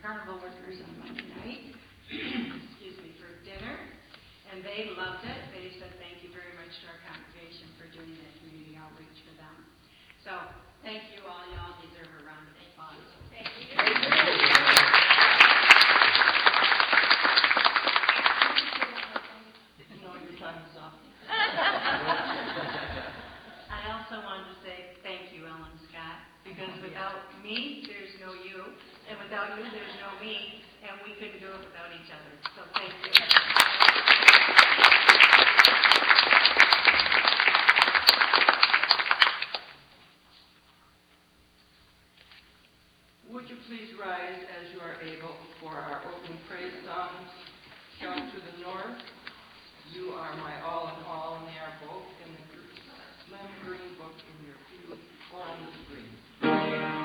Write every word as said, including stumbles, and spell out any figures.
carnival workers on Monday night, excuse me, for dinner, and they loved it. They said thank you very much to our congregation for doing that community outreach for them. So thank you all. Y'all deserve a round of applause. Thank you. No, your time is up. I also wanted to say thank you, Ellen Scott, because without me, there's no you, and without you, there's no me, and we couldn't do it without each other. So thank you. Would you please rise as you are able for our opening praise songs? Sung to the north, You Are My All in All, and they are both in the slim green book in your pew or on the screen.